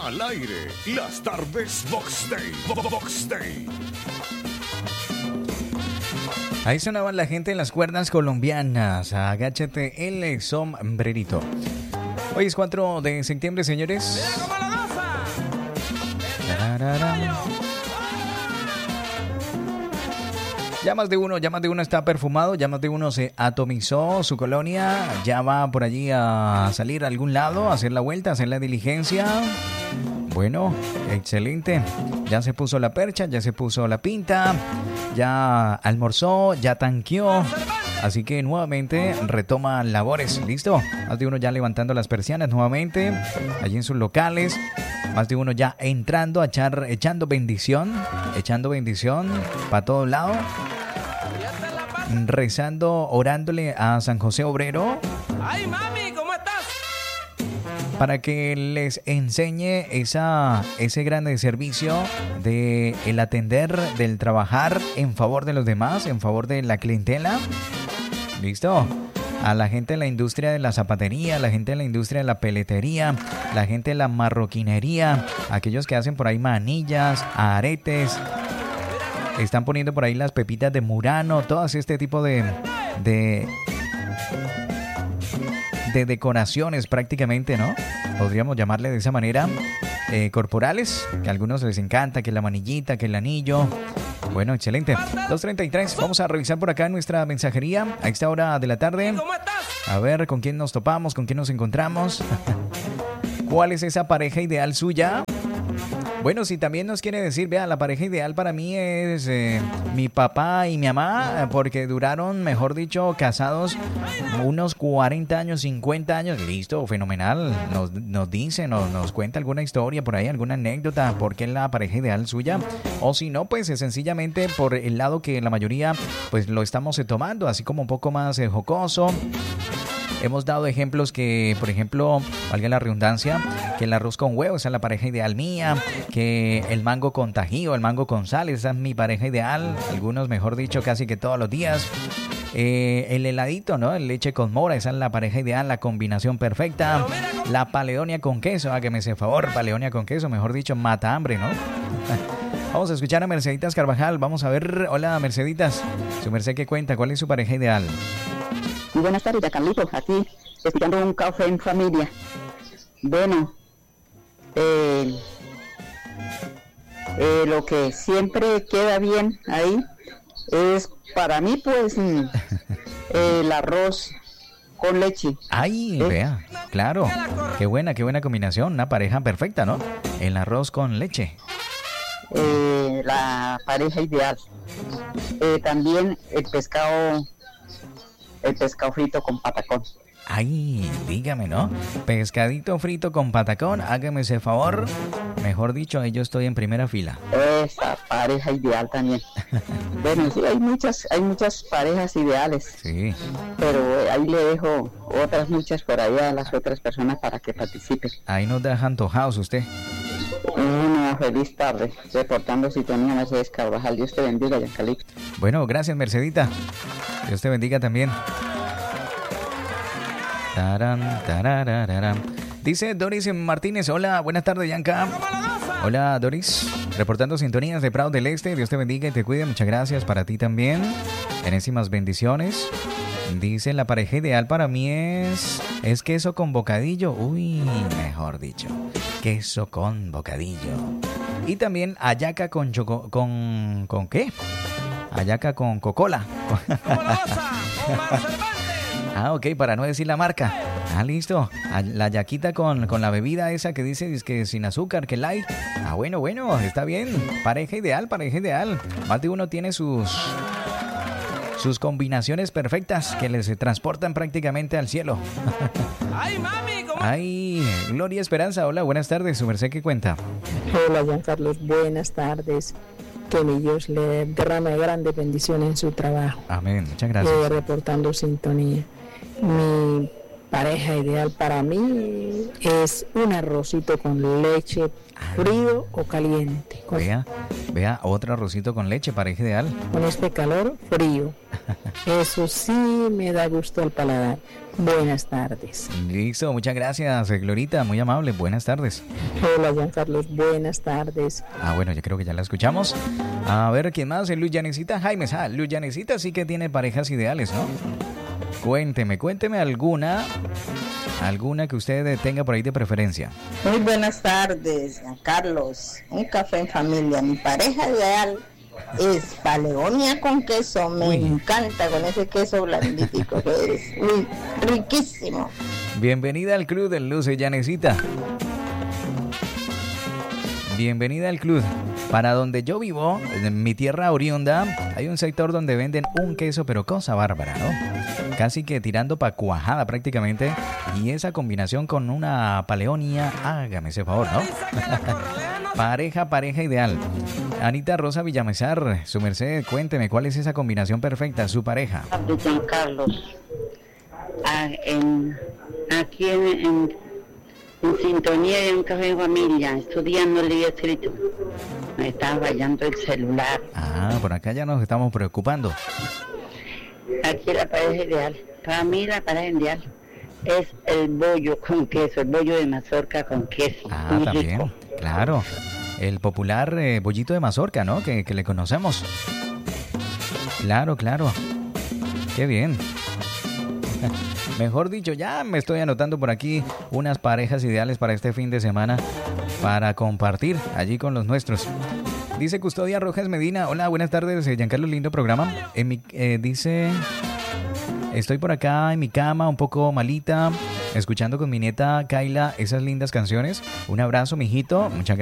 Al aire, las tardes Box Day. Box Day. Ahí sonaban la gente en las cuerdas colombianas. Agáchate el sombrerito. Hoy es 4 de septiembre, señores. ¡Mira cómo la goza! Ya más de uno está perfumado, ya más de uno se atomizó su colonia, ya va por allí a salir a algún lado, a hacer la vuelta, a hacer la diligencia. Bueno, excelente. Ya se puso la percha, ya se puso la pinta, ya almorzó, ya tanqueó. Así que nuevamente retoma labores. ¿Listo? Más de uno ya levantando las persianas nuevamente, allí en sus locales. Más de uno ya entrando a echando bendición para todos lados. Rezando, orándole a San José Obrero. ¡Ay, mami! ¿Cómo estás? Para que les enseñe ese gran servicio de el atender, del trabajar en favor de los demás, en favor de la clientela. ¿Listo? A la gente de la industria de la zapatería, la gente de la industria de la peletería, la gente de la marroquinería, aquellos que hacen por ahí manillas, aretes, están poniendo por ahí las pepitas de Murano, todo este tipo de decoraciones prácticamente, ¿no? Podríamos llamarle de esa manera, corporales, que a algunos les encanta, que la manillita, que el anillo. Bueno, excelente. 2:33, vamos a revisar por acá nuestra mensajería a esta hora de la tarde. ¿Cómo estás? A ver con quién nos topamos, con quién nos encontramos. ¿Cuál es esa pareja ideal suya? Bueno, si también nos quiere decir, vea, la pareja ideal para mí es mi papá y mi mamá, porque duraron, mejor dicho, casados unos 40 años, 50 años. Listo, fenomenal. Nos dice, nos cuenta alguna historia por ahí, alguna anécdota, por qué es la pareja ideal suya. O si no, pues sencillamente por el lado que la mayoría pues lo estamos tomando, así como un poco más jocoso. Hemos dado ejemplos que, por ejemplo, valga la redundancia, que el arroz con huevo, esa es la pareja ideal mía, que el mango con tajío, el mango con sal, esa es mi pareja ideal, algunos mejor dicho casi que todos los días. El heladito, ¿no? El leche con mora, esa es la pareja ideal, la combinación perfecta. La paleonia con queso, que me hace favor, paleonia con queso, mejor dicho, mata hambre, ¿no? Vamos a escuchar a Merceditas Carvajal, vamos a ver, hola Merceditas, su merced ¿qué cuenta? ¿Cuál es su pareja ideal? Muy buenas tardes, Carlitos, aquí escuchando un café en familia. Bueno, lo que siempre queda bien ahí es para mí pues el arroz con leche. Ay, vea, claro, qué buena combinación, una pareja perfecta, ¿no? El arroz con leche. La pareja ideal. También el pescado frito con patacón. Ay, dígame, ¿no? Pescadito frito con patacón, hágame ese favor. Mejor dicho, yo estoy en primera fila. Esa pareja ideal también. Bueno, sí, hay muchas parejas ideales. Sí. Pero ahí le dejo otras muchas por ahí a las otras personas para que participen. Ahí nos deja antojados usted. Una feliz tarde, reportando sintonía Mercedes Carvajal. Dios te bendiga, Giancarlito. Bueno, gracias, Mercedita. Dios te bendiga también. Tarán, tararararán. Dice Doris Martínez, hola, buenas tardes, Yanka. Hola, Doris, reportando sintonías de Prado del Este. Dios te bendiga y te cuide, muchas gracias para ti también. Enésimas bendiciones. Dice, la pareja ideal para mí es queso con bocadillo. Uy, mejor dicho, queso con bocadillo. Y también hallaca con ¿con qué? Hallaca con Coca-Cola. Ah, ok, para no decir la marca. Ah, listo. La yaquita con la bebida esa que dice que sin azúcar, que light. Ah, bueno, está bien. Pareja ideal. Más de uno tiene sus combinaciones perfectas que les transportan prácticamente al cielo. ¡Ay, mami! ¿Cómo? Ay, Gloria Esperanza, hola, buenas tardes. ¿Su merced qué cuenta? Hola, Giancarlos, buenas tardes. Que mi Dios le derrame grandes bendiciones en su trabajo. Amén, muchas gracias. Reportando sintonía. Mi pareja ideal para mí es un arrocito con leche frío o caliente. Vea, Vea, otro arrocito con leche, pareja ideal. Con este calor, frío. Eso sí me da gusto al paladar. Buenas tardes. Listo, muchas gracias, Glorita, muy amable. Buenas tardes. Hola, Giancarlos, buenas tardes. Bueno, yo creo que ya la escuchamos. A ver, ¿quién más? Luz Yanecita Jaimes. Luz Yanecita sí que tiene parejas ideales, ¿no? Cuénteme alguna que usted tenga por ahí de preferencia. Muy buenas tardes, Carlos. Un café en familia. Mi pareja ideal es Paleonia con queso. Me encanta con ese queso blanditico que es riquísimo. Bienvenida al club de Luz Yanecita. Bienvenida al club. Para donde yo vivo, en mi tierra oriunda, hay un sector donde venden un queso, pero cosa bárbara, ¿no? Casi que tirando pa' cuajada prácticamente. Y esa combinación con una Paleonia, hágame ese favor, ¿no? Pareja ideal. Anita Rosa Villamezar, su merced, cuénteme, ¿cuál es esa combinación perfecta, su pareja? Carlos, aquí en sintonía de un café en familia, estudiando el día escrito. Me estaba fallando el celular. Por acá ya nos estamos preocupando. Aquí la pareja ideal. Para mí la pareja ideal es el bollo con queso, el bollo de mazorca con queso. Muy también, rico. Claro. El popular bollito de mazorca, ¿no? Que le conocemos. Claro. Qué bien. Mejor dicho, ya me estoy anotando por aquí unas parejas ideales para este fin de semana para compartir allí con los nuestros. Dice Custodia Rojas Medina. Hola, buenas tardes, Giancarlo, lindo programa. Dice, estoy por acá en mi cama, un poco malita, escuchando con mi nieta Kaila esas lindas canciones. Un abrazo, mijito. Muchas gracias.